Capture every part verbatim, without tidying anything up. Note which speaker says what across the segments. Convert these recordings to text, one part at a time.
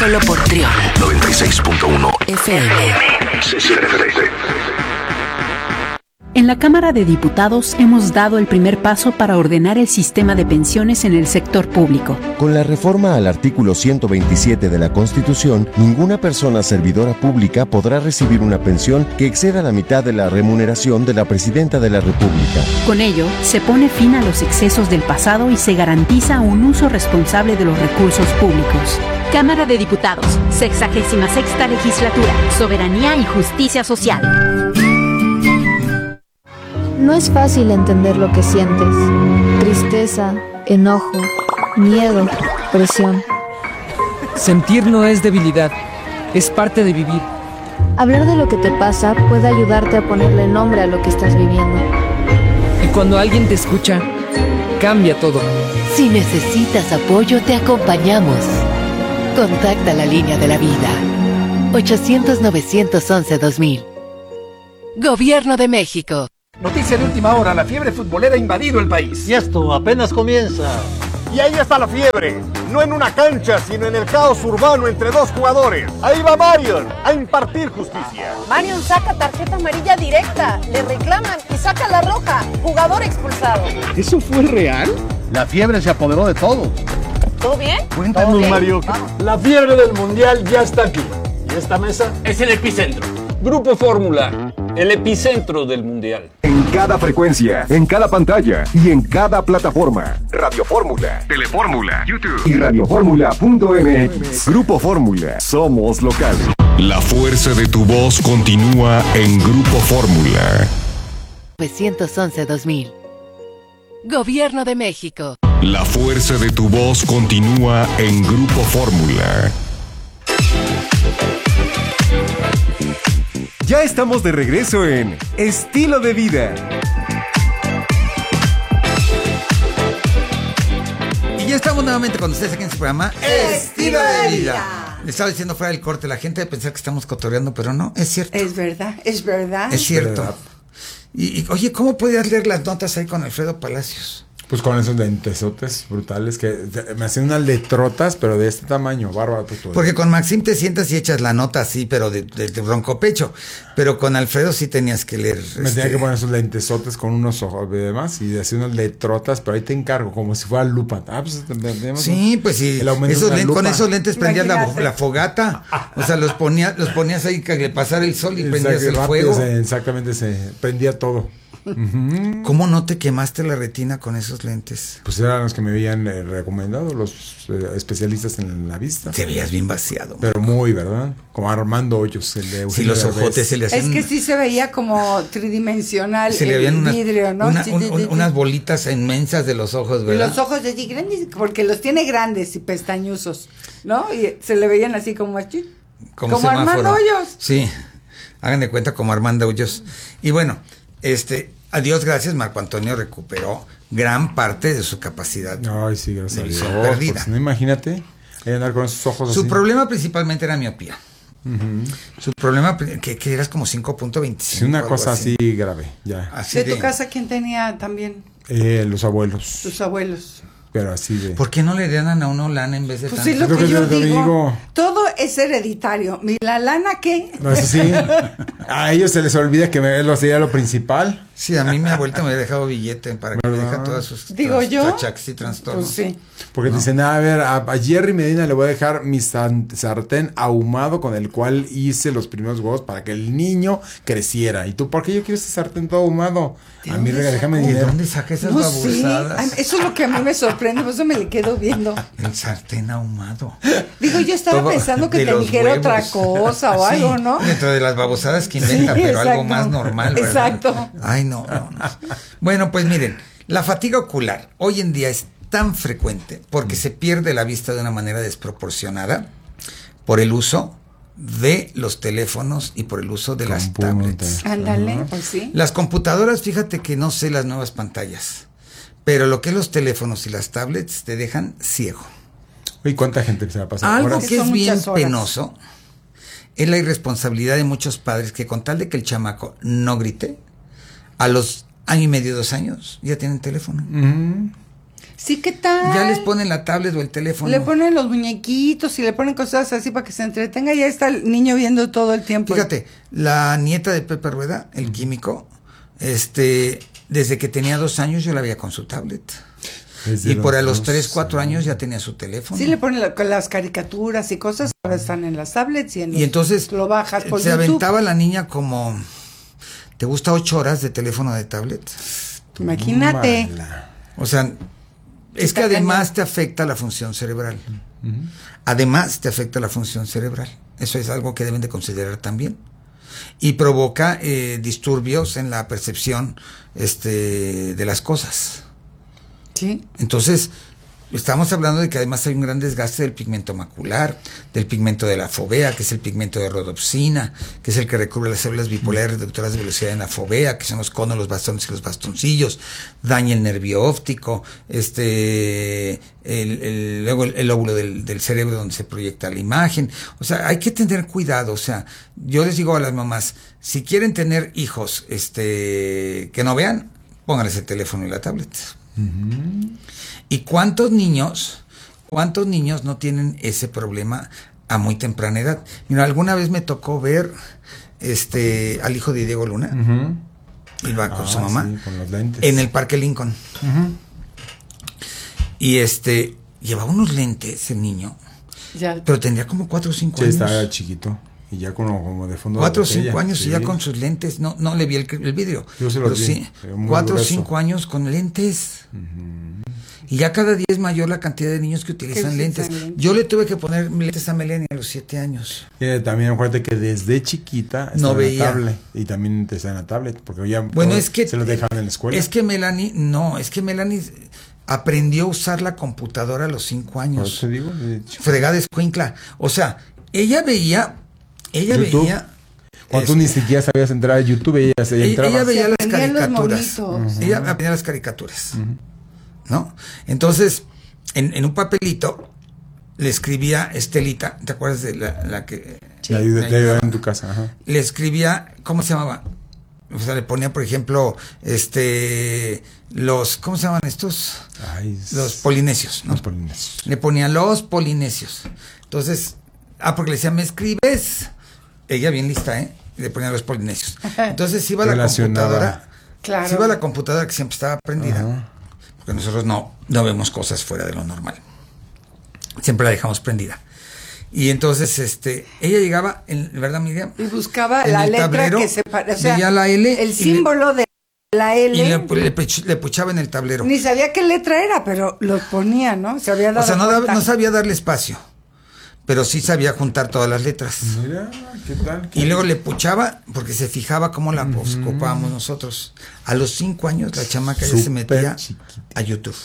Speaker 1: Solo por Trión.
Speaker 2: noventa y seis punto uno
Speaker 1: F M.
Speaker 3: En la Cámara de Diputados hemos dado el primer paso para ordenar el sistema de pensiones en el sector público.
Speaker 4: Con la reforma al artículo ciento veintisiete de la Constitución, ninguna persona servidora pública podrá recibir una pensión que exceda la mitad de la remuneración de la Presidenta de la República.
Speaker 3: Con ello, se pone fin a los excesos del pasado y se garantiza un uso responsable de los recursos públicos.
Speaker 5: Cámara de Diputados, sexagésima sexta legislatura, Soberanía y Justicia Social.
Speaker 6: No es fácil entender lo que sientes. Tristeza, enojo, miedo, presión.
Speaker 7: Sentir no es debilidad, es parte de vivir.
Speaker 6: Hablar de lo que te pasa puede ayudarte a ponerle nombre a lo que estás viviendo.
Speaker 7: Y cuando alguien te escucha, cambia todo.
Speaker 1: Si necesitas apoyo, te acompañamos. Contacta la línea de la vida. ochocientos, novecientos once, dos mil. Gobierno de México.
Speaker 8: Noticia de última hora, la fiebre futbolera ha invadido el país.
Speaker 9: Y esto apenas comienza.
Speaker 10: Y ahí está la fiebre, no en una cancha, sino en el caos urbano entre dos jugadores. Ahí va Marion a impartir justicia.
Speaker 11: Marion saca tarjeta amarilla directa, le reclaman y saca la roja, jugador expulsado.
Speaker 10: ¿Eso fue real?
Speaker 9: La fiebre se apoderó de todo.
Speaker 11: ¿Todo bien?
Speaker 10: Cuéntanos, bien? Mario.
Speaker 12: La fiebre del mundial ya está aquí. Y esta mesa
Speaker 13: es el epicentro. Grupo Fórmula, el epicentro del mundial.
Speaker 14: En cada frecuencia, en cada pantalla y en cada plataforma. Radio Fórmula, Telefórmula, YouTube y radioformula punto m x. Grupo Fórmula, somos locales.
Speaker 2: La fuerza de tu voz continúa en Grupo Fórmula.
Speaker 1: novecientos once, dos mil. Gobierno de México.
Speaker 2: La fuerza de tu voz continúa en Grupo Fórmula.
Speaker 4: Ya estamos de regreso en Estilo de Vida.
Speaker 15: Y ya estamos nuevamente con ustedes aquí en su programa Estilo de Vida. Le estaba diciendo fuera del corte, la gente debe pensar que estamos cotorreando, pero no, es cierto.
Speaker 16: Es verdad, es verdad.
Speaker 15: Es cierto.
Speaker 16: Verdad.
Speaker 15: Y, y oye, ¿cómo podías leer las notas ahí con Alfredo Palacios?
Speaker 17: Pues con esos lentesotes brutales que me hacían unas letrotas, pero de este tamaño, bárbaro. Pues,
Speaker 15: Porque con Maxim te sientas y echas la nota así, pero de, de, de bronco pecho. Pero con Alfredo sí tenías que leer.
Speaker 17: Me
Speaker 15: este...
Speaker 17: tenía que poner esos lentesotes con unos ojos y demás, y hacía unas letrotas, pero ahí te encargo, como si fuera lupa. Ah, pues,
Speaker 15: sí, pues sí. Esos lentes, con esos lentes prendías la, la fogata. O sea, los ponías, los ponías ahí que le pasara el sol y Exacto, prendías el fuego.
Speaker 17: Se, exactamente, se prendía todo.
Speaker 15: Uh-huh. ¿Cómo no te quemaste la retina con esos lentes?
Speaker 17: Pues eran los que me habían eh, recomendado los eh, especialistas en la vista.
Speaker 15: Te veías bien vaciado.
Speaker 17: Pero muy, ¿verdad? Como Armando Hoyos, el de Eugenio
Speaker 15: Sí, los ojotes se le hacían.
Speaker 16: Es que sí se veía como tridimensional
Speaker 15: se le
Speaker 16: el
Speaker 15: unas,
Speaker 16: vidrio, ¿no?
Speaker 15: Una, un, un, unas bolitas inmensas de los ojos, ¿verdad?
Speaker 16: Los ojos así grandes, porque los tiene grandes y pestañosos, ¿no? Y se le veían así como así.
Speaker 15: Como,
Speaker 16: como Armando Hoyos.
Speaker 15: Sí, hagan de cuenta como Armando Hoyos. Y bueno, este, a Dios gracias, Marco Antonio recuperó gran parte de su capacidad.
Speaker 17: Ay, sí, gracias a Dios.
Speaker 15: Perdida.
Speaker 17: Pues, no, imagínate, andar con esos ojos
Speaker 15: Su
Speaker 17: así.
Speaker 15: problema principalmente era miopía. Uh-huh. Su problema, que, que eras como cinco punto veinticinco.
Speaker 17: Sí, una cosa así. así grave, ya.
Speaker 16: Así ¿De, de tu casa quién tenía también?
Speaker 17: Eh, los abuelos.
Speaker 16: Tus abuelos.
Speaker 17: Pero así de...
Speaker 15: ¿Por qué no le heredan a uno lana en vez de
Speaker 16: pues
Speaker 15: tanto?
Speaker 16: Sí, lo que, que yo digo, digo. Todo es hereditario. ¿Y la lana qué?
Speaker 17: No, eso sí. A ellos se les olvida que me, sería lo principal.
Speaker 15: Sí, a mí mi abuelita me había dejado billete para que me deje todas sus
Speaker 16: digo
Speaker 15: tras,
Speaker 16: yo
Speaker 15: trachaques y trastornos.
Speaker 16: Pues sí.
Speaker 17: Porque no. dicen, a ver, a, a Jerry Medina le voy a dejar mi sartén ahumado con el cual hice los primeros huevos para que el niño creciera. ¿Y tú por qué yo quiero ese sartén todo ahumado? A mí, rega, déjame
Speaker 15: ¿De
Speaker 17: dinero.
Speaker 15: dónde saca esas
Speaker 16: no,
Speaker 15: babosadas?
Speaker 16: Sí. Eso es lo que a mí me sorprende, por eso me le quedo viendo.
Speaker 15: El sartén ahumado.
Speaker 16: Digo, yo estaba Todo pensando que te dijera huevos. Otra cosa o sí, algo, ¿no?
Speaker 15: Dentro de las babosadas que inventa, sí, pero exacto. Algo más normal, ¿verdad?
Speaker 16: Exacto.
Speaker 15: Ay, no, no, no. Bueno, pues miren, la fatiga ocular hoy en día es tan frecuente porque mm. se pierde la vista de una manera desproporcionada por el uso de los teléfonos y por el uso de las tablets.
Speaker 16: Ándale, uh-huh. pues sí.
Speaker 15: Las computadoras, fíjate que no sé las nuevas pantallas, pero lo que es los teléfonos y las tablets te dejan ciego.
Speaker 17: ¿Y cuánta gente se va a pasar?
Speaker 15: Algo que es bien penoso es la irresponsabilidad de muchos padres que con tal de que el chamaco no grite, a los año y medio, dos años, ya tienen teléfono.
Speaker 17: Uh-huh.
Speaker 16: Sí, ¿qué tal?
Speaker 15: Ya les ponen la tablet o el teléfono.
Speaker 16: Le ponen los muñequitos y le ponen cosas así para que se entretenga y ya está el niño viendo todo el tiempo.
Speaker 15: Fíjate, la nieta de Pepe Rueda, el químico, este, desde que tenía dos años yo la veía con su tablet. Desde y por a los tres, cuatro años ya tenía su teléfono.
Speaker 16: Sí, le ponen la, las caricaturas y cosas, ahora están en las tablets y en los,
Speaker 15: y entonces
Speaker 16: lo bajas por
Speaker 15: se
Speaker 16: YouTube.
Speaker 15: aventaba la niña como, ¿te gusta ocho horas de teléfono de tablet?
Speaker 16: Imagínate.
Speaker 15: Mala. O sea, es que además te afecta la función cerebral. Uh-huh. Además te afecta la función cerebral. Eso es algo que deben de considerar también. Y provoca eh, disturbios en la percepción este, de las cosas.
Speaker 16: Sí.
Speaker 15: Entonces, estamos hablando de que además hay un gran desgaste del pigmento macular, del pigmento de la fovea, que es el pigmento de rodopsina, que es el que recubre las células bipolares reductoras de velocidad en la fovea, que son los conos, los bastones y los bastoncillos, daña el nervio óptico, este, el, el, luego el, el lóbulo del, del cerebro donde se proyecta la imagen. O sea, hay que tener cuidado. O sea, yo les digo a las mamás, si quieren tener hijos, este, que no vean, pónganles el teléfono y la tablet. Uh-huh. ¿Y cuántos niños, cuántos niños no tienen ese problema a muy temprana edad? Mira, alguna vez me tocó ver este al hijo de Diego Luna, uh-huh. iba con ah, su mamá,
Speaker 17: sí, con los lentes.
Speaker 15: En el Parque Lincoln. Uh-huh. Y este, llevaba unos lentes el niño, ya. Pero tendría como cuatro o cinco
Speaker 17: sí,
Speaker 15: años.
Speaker 17: Estaba chiquito. Y ya como, como de fondo
Speaker 15: cuatro o
Speaker 17: de
Speaker 15: cinco años
Speaker 17: sí.
Speaker 15: y ya con sus lentes. No, no le vi el, el vidrio.
Speaker 17: Yo se lo
Speaker 15: pero
Speaker 17: vi.
Speaker 15: Sí, cuatro o cinco años con lentes. Uh-huh. Y ya cada día es mayor la cantidad de niños que utilizan lentes. lentes. Yo le tuve que poner lentes a Melania a los siete años.
Speaker 17: Y también acuérdate que desde chiquita está
Speaker 15: no
Speaker 17: en
Speaker 15: veía.
Speaker 17: la tablet. Y también está en la tablet. Porque ya
Speaker 15: bueno, es que,
Speaker 17: se los dejaban en la escuela.
Speaker 15: Es que Melanie, no, es que Melanie aprendió a usar la computadora a los cinco años.
Speaker 17: Por eso digo,
Speaker 15: fregada escuincla. O sea, ella veía... Ella
Speaker 17: YouTube.
Speaker 15: veía...
Speaker 17: Cuando tú ni siquiera sabías entrar a YouTube, ella, ella,
Speaker 15: ella, ella veía las caricaturas.
Speaker 16: Uh-huh.
Speaker 15: Ella aprendía las caricaturas. Uh-huh. ¿No? Entonces, en, en un papelito le escribía Estelita, ¿te acuerdas de la, la que...
Speaker 17: Sí. La ayudaba en tu casa. Ajá.
Speaker 15: Le escribía, ¿cómo se llamaba? O sea, le ponía, por ejemplo, este... los, ¿cómo se llaman estos?
Speaker 17: Ay,
Speaker 15: los polinesios, ¿no?
Speaker 17: Los polinesios.
Speaker 15: Le ponía los polinesios. Entonces, ah, porque le decía, ¿me escribes? Ella bien lista, ¿eh? Le ponía los polinesios. Entonces iba a la computadora.
Speaker 16: Claro.
Speaker 15: Se iba a la computadora que siempre estaba prendida.
Speaker 17: Ajá.
Speaker 15: Porque nosotros no, no vemos cosas fuera de lo normal. Siempre la dejamos prendida. Y entonces, este, ella llegaba, en, ¿verdad, Miriam?
Speaker 16: Y buscaba la letra tablero, que se parecía. O sea,
Speaker 15: veía la L.
Speaker 16: El símbolo
Speaker 15: le,
Speaker 16: de la L.
Speaker 15: Y le, le, le puchaba en el tablero.
Speaker 16: Ni sabía qué letra era, pero lo ponía, ¿no? Se había dado
Speaker 15: o sea, no,
Speaker 16: cuenta.
Speaker 15: no sabía darle espacio. Pero sí sabía juntar todas las letras.
Speaker 17: Mira, ¿qué tal? ¿Qué
Speaker 15: y luego le puchaba, porque se fijaba cómo la uh-huh. pues, ocupábamos nosotros. A los cinco años la chamaca Super ya se metía chiquita. A YouTube.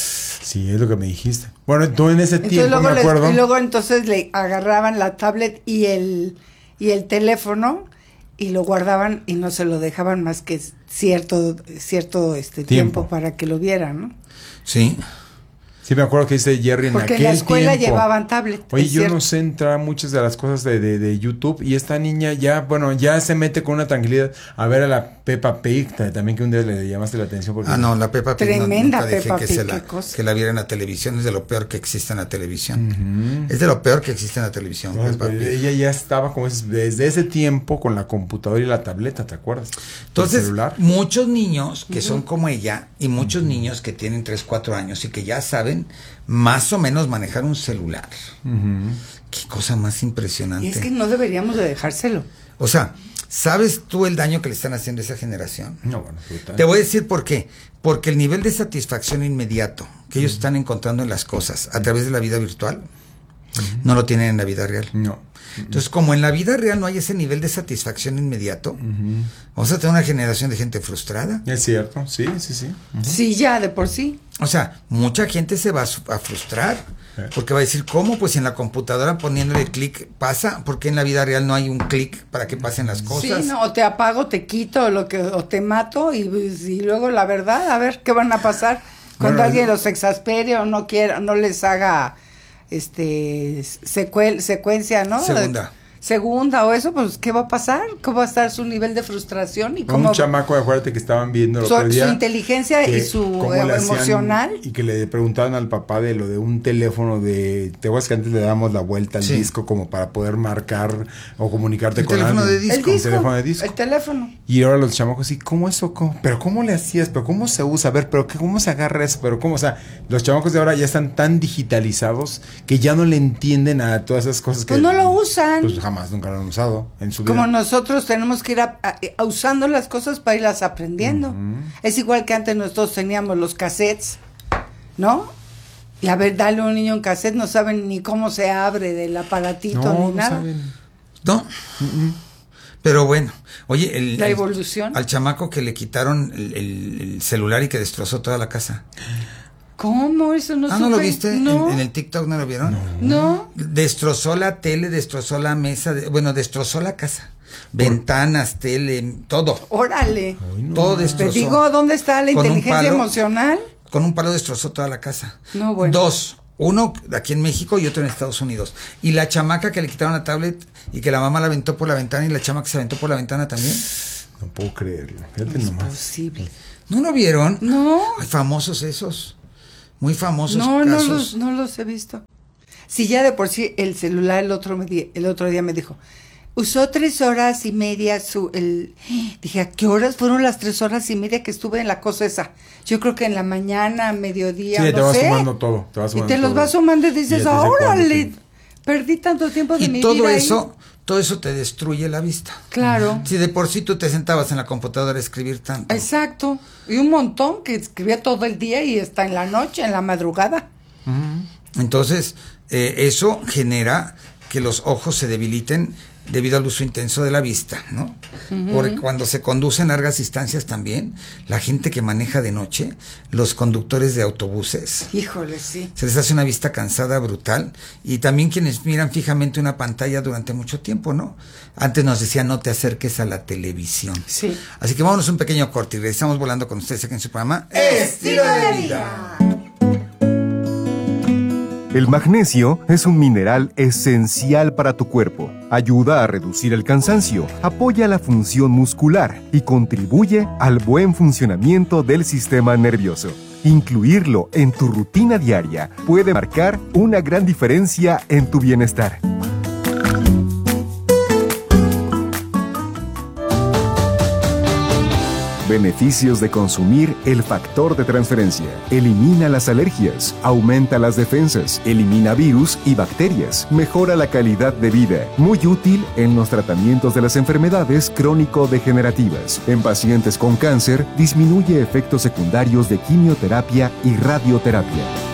Speaker 17: Sí, es lo que me dijiste. Bueno, tú en ese
Speaker 16: entonces,
Speaker 17: tiempo
Speaker 16: luego
Speaker 17: me acuerdo.
Speaker 16: Les, y luego entonces le agarraban la tablet y el, y el teléfono y lo guardaban y no se lo dejaban más que cierto, cierto este tiempo, tiempo para que lo vieran, ¿no?
Speaker 15: Sí.
Speaker 17: Sí, me acuerdo que dice Jerry en
Speaker 16: Porque
Speaker 17: aquel
Speaker 16: en la escuela
Speaker 17: tiempo,
Speaker 16: llevaban tablet.
Speaker 17: Oye, yo no sé entrar muchas de las cosas de, de, de YouTube y esta niña ya, bueno, ya se mete con una tranquilidad a ver a la Peppa Pig, también que un día le llamaste la atención. Porque
Speaker 15: ah, no, la Peppa Pig
Speaker 16: tremenda
Speaker 15: no, nunca
Speaker 16: Peppa
Speaker 15: dejé que,
Speaker 16: Pig,
Speaker 15: se la, que la viera en la televisión, es de lo peor que existe en la televisión. Uh-huh. Es de lo peor que existe en la televisión.
Speaker 17: Entonces, Peppa Pig. Ella ya estaba como es, desde ese tiempo con la computadora y la tableta, ¿te acuerdas?
Speaker 15: Entonces, celular. Muchos niños que uh-huh. son como ella y muchos uh-huh. niños que tienen tres, cuatro años y que ya saben más o menos manejar un celular. Uh-huh. Qué cosa más impresionante.
Speaker 16: Y es que no deberíamos de dejárselo.
Speaker 15: O sea, ¿sabes tú el daño que le están haciendo a esa generación?
Speaker 17: No, bueno, brutal.
Speaker 15: Te voy a decir por qué. Porque el nivel de satisfacción inmediato que ellos uh-huh. están encontrando en las cosas a través de la vida virtual uh-huh. no lo tienen en la vida real.
Speaker 17: No.
Speaker 15: Entonces, como en la vida real no hay ese nivel de satisfacción inmediato, uh-huh. vamos a tener una generación de gente frustrada.
Speaker 17: Es cierto, sí, sí, sí.
Speaker 16: Uh-huh. Sí, ya, de por sí.
Speaker 15: O sea, mucha gente se va a, a frustrar, ¿eh? Porque va a decir, ¿cómo? Pues en la computadora poniéndole clic pasa, porque en la vida real no hay un clic para que pasen las cosas.
Speaker 16: Sí, no, o te apago, te quito, lo que, o te mato, y, y luego la verdad, a ver qué van a pasar cuando bueno, alguien los exaspere o no quiera, no les haga... este secuel, secuencia, ¿no?
Speaker 15: Segunda.
Speaker 16: segunda o eso, pues ¿qué va a pasar? ¿Cómo va a estar su nivel de frustración? Y cómo
Speaker 17: un chamaco, acuérdate que estaban viendo el
Speaker 16: su,
Speaker 17: otro día,
Speaker 16: su inteligencia y su eh, emocional.
Speaker 17: Y que le preguntaban al papá de lo de un teléfono de... Te acuerdas que antes le damos la vuelta al sí. disco como para poder marcar o comunicarte
Speaker 15: el
Speaker 17: con
Speaker 15: teléfono
Speaker 17: alguien.
Speaker 15: De disco.
Speaker 16: El disco.
Speaker 17: El teléfono de disco.
Speaker 16: El teléfono.
Speaker 17: Y ahora los chamacos, ¿y cómo eso? Cómo? ¿Pero cómo le hacías? ¿Pero cómo se usa? A ver, ¿pero qué, cómo se agarra eso? ¿Pero cómo? O sea, los chamacos de ahora ya están tan digitalizados que ya no le entienden a todas esas cosas que...
Speaker 16: Pues no lo usan.
Speaker 17: Pues jamás, nunca lo han usado en su vida.
Speaker 16: Como nosotros tenemos que ir a, a, a usando las cosas para irlas aprendiendo. Uh-huh. Es igual que antes nosotros teníamos los cassettes, ¿no? Y a ver, dale a un niño un cassette, no saben ni cómo se abre del aparatito
Speaker 17: no,
Speaker 16: ni
Speaker 17: no
Speaker 16: nada.
Speaker 17: Saben.
Speaker 15: No. Uh-uh. Pero bueno, oye, el,
Speaker 16: la
Speaker 15: el,
Speaker 16: evolución.
Speaker 15: Al chamaco que le quitaron el, el, el celular y que destrozó toda la casa.
Speaker 16: ¿Cómo? Eso no
Speaker 15: Ah,
Speaker 16: supe.
Speaker 15: ¿no lo viste?
Speaker 16: No.
Speaker 15: ¿En, en el TikTok no lo vieron?
Speaker 16: No.
Speaker 15: Destrozó la tele, destrozó la mesa, de, bueno, destrozó la casa. Ventanas, tele, todo.
Speaker 16: Órale.
Speaker 15: Ay, no. Todo destrozó.
Speaker 16: Te digo, ¿dónde está la
Speaker 15: con
Speaker 16: inteligencia
Speaker 15: palo,
Speaker 16: emocional?
Speaker 15: Con un palo destrozó toda la casa.
Speaker 16: No, bueno.
Speaker 15: Dos. Uno aquí en México y otro en Estados Unidos. Y la chamaca que le quitaron la tablet y que la mamá la aventó por la ventana y la chamaca se aventó por la ventana también.
Speaker 17: No puedo creerlo.
Speaker 16: Fíjate nomás. Es posible.
Speaker 15: ¿No lo vieron?
Speaker 16: No.
Speaker 15: Hay famosos esos. Muy famosos
Speaker 16: no,
Speaker 15: casos.
Speaker 16: No los, no los he visto. Si ya de por sí el celular el otro, me di, el otro día me dijo, usó tres horas y media su... el Dije, ¿a qué horas fueron las tres horas y media que estuve en la cosa esa? Yo creo que en la mañana, mediodía,
Speaker 17: sí,
Speaker 16: no
Speaker 17: te vas
Speaker 16: sé.
Speaker 17: sumando todo. Te vas sumando
Speaker 16: y te los
Speaker 17: todo.
Speaker 16: vas sumando y dices, y órale, perdí tanto tiempo de
Speaker 15: y
Speaker 16: mi
Speaker 15: todo
Speaker 16: vida
Speaker 15: eso,
Speaker 16: ahí.
Speaker 15: Todo eso te destruye la vista.
Speaker 16: Claro.
Speaker 15: Si de por sí tú te sentabas en la computadora a escribir tanto.
Speaker 16: Exacto. Y un montón que escribía todo el día y está en la noche, en la madrugada.
Speaker 15: Uh-huh. Entonces, eh, eso genera que los ojos se debiliten debido al uso intenso de la vista, ¿no? Uh-huh. Porque cuando se conducen largas distancias también, la gente que maneja de noche, los conductores de autobuses.
Speaker 16: Híjole, sí.
Speaker 15: Se les hace una vista cansada brutal y también quienes miran fijamente una pantalla durante mucho tiempo, ¿no? Antes nos decían no te acerques a la televisión.
Speaker 16: Sí.
Speaker 15: Así que vámonos un pequeño corte y regresamos volando con ustedes aquí en su programa
Speaker 16: Estilo de Vida.
Speaker 14: El magnesio es un mineral esencial para tu cuerpo. Ayuda a reducir el cansancio, apoya la función muscular y contribuye al buen funcionamiento del sistema nervioso. Incluirlo en tu rutina diaria puede marcar una gran diferencia en tu bienestar. Beneficios de consumir el factor de transferencia. Elimina las alergias, aumenta las defensas, elimina virus y bacterias, mejora la calidad de vida. Muy útil en los tratamientos de las enfermedades crónico-degenerativas. En pacientes con cáncer, disminuye efectos secundarios de quimioterapia y radioterapia.